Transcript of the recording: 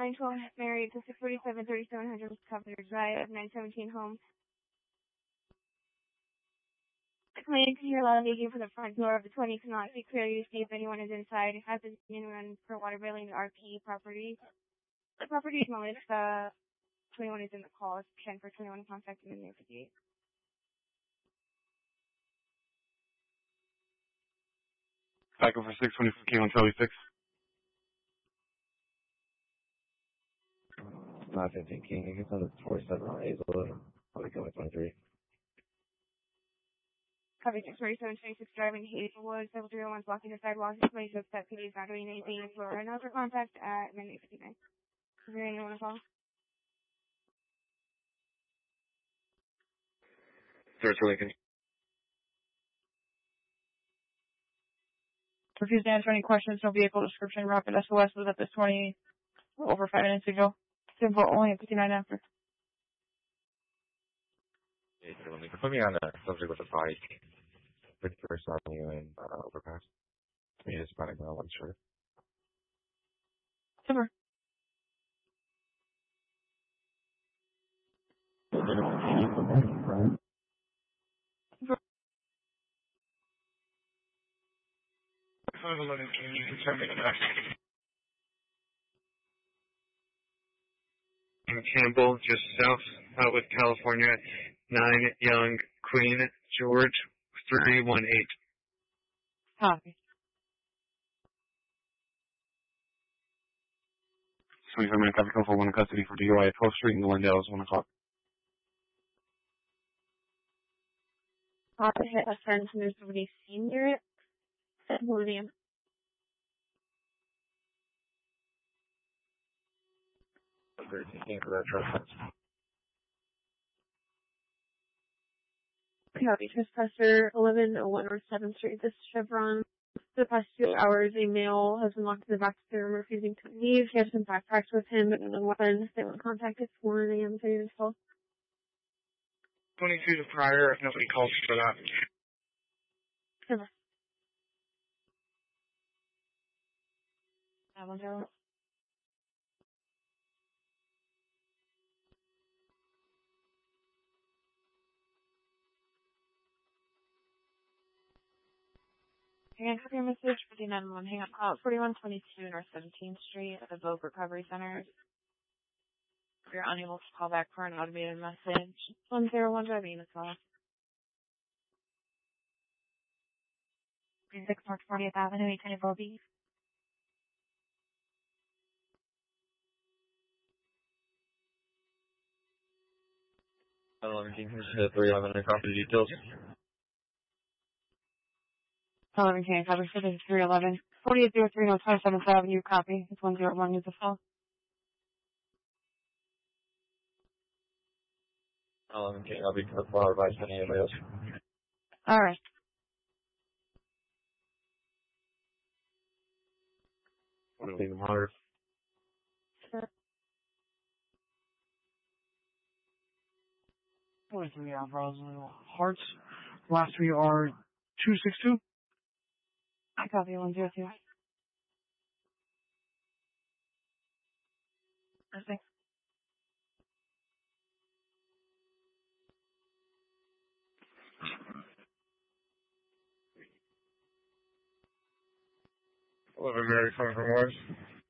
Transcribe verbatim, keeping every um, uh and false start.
nine twelve Mary to six forty-seven thirty-seven hundred Coventry Drive, nine seventeen home. Claim to hear loud leaking from the front door of the twenty cannot be clearly see if anyone is inside. It has been run for water billing R P property. The property is demolished. Uh, twenty-one is in the call. It's ten for twenty-one contacting the near fifty-eight. Back over six twenty-four K on Charlie six. Not fifteen King. It's on the forty-seven on Hazelwood. Probably coming twenty-three. Copy six forty-seven twenty-six driving Hazelwood. seven three one blocking the sidewalk. Somebody says that P D is not doing anything in Florida. Now for contact at nine eight fifty-nine. Is there anyone to call? Search Lincoln. Refuse to answer any questions. No vehicle description. Rapid S O S was at this twenty over five minutes ago. Simple only at fifty-nine after. Hey, Lincoln. Put me on a subject with a bike. fifty-first Avenue and uh, overpass. Me just panic now. I'm sure. Simmer. In Campbell, just south Outwood, California, nine Young Queen George three one eight. Copy. twenty-five minute traffic call for one in custody for D U I at twelfth Street in Glendale is one o'clock. Hot to hit a fence and there's nobody seen near it. William. thirteen King for that trespass. Copy. Trespasser eleven oh one North seventh Street. This Chevron. For the past two hours, a male has been locked in the back of the room, refusing to leave. He has some backpacks with him, but no weapons. They were contacted at four a.m. to this call. twenty-two to prior, if nobody calls for that. Simmer. That one go. Hang on, copy your message, fifty-nine one, hang on, uh, forty-one twenty-two North seventeenth Street at the Vogue Recovery Center. If you're unable to call back for an automated message, one zero one driving the call. six North fortieth Avenue, eight twenty-four B. eleven King, here's three eleven and property details. eleven K, cover six three eleven. forty-eight oh three North twenty-seventh Avenue, copy. It's one zero one, use the phone. eleven King, I'll be followed by anybody else. Alright. I'm going to leave them hard. Sure. forty-three Alvarez Hearts. Last three are two six two. I copy one zero two. Okay. eleven Mary, coming from Mars.